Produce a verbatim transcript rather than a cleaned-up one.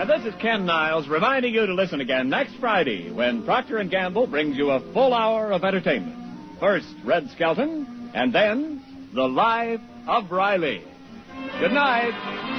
And this is Ken Niles reminding you to listen again next Friday when Procter and Gamble brings you a full hour of entertainment. First, Red Skelton, and then The Life of Riley. Good night.